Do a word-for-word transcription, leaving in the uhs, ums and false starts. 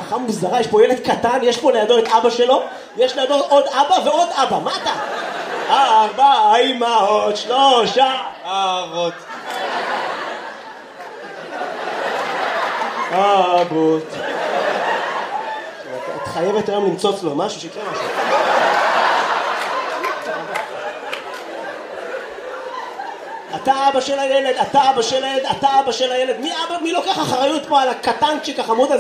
משפחה מוזרה, יש פה ילד קטן, יש פה לידו את אבא שלו, יש לידו עוד אבא ועוד אבא, מה אתה? ארבע אמהות, שלושה אבות. אבות. את חייבת היום למצוץ לו משהו שיקרה משהו. אתה אבא של הילד, אתה אבא של הילד, אתה אבא של הילד. מי אבא, מי לוקח אחריות פה על הקטנצ'יק החמוד הזה?